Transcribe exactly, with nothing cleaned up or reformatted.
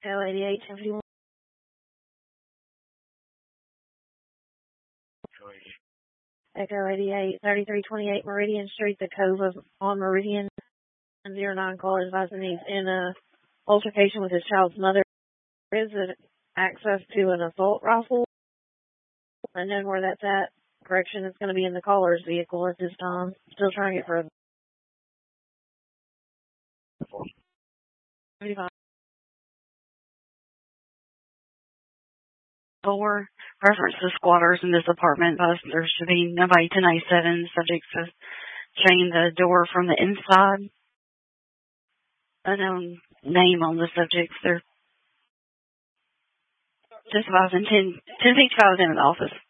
Echo eighty-eight, ten fifty-one. Echo eighty-eight, thirty-three twenty-eight Meridian Street, the Cove of on Meridian. zero nine caller advising he's in a altercation with his child's mother. There is an access to an assault rifle. And then where that's at, correction, it's going to be in the caller's vehicle at this time. Still trying to get further. Four reference to squatters in this apartment, but there should be nobody to ninety-seven. Subject to chain the door from the inside. Unknown name on the subjects. They're just about ten, ten feet five of them in the office.